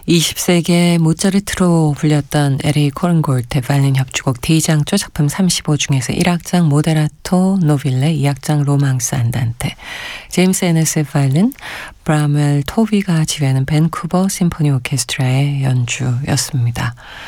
20세기의 모차르트로 불렸던 LA 코른골트 바이올린 협주곡 대장조 작품 35 중에서 1악장 모데라토 노빌레, 2악장 로망스 안단테, 제임스 에너스의 바이올린, 브라멜 토비가 지휘하는 밴쿠버 심포니 오케스트라의 연주였습니다.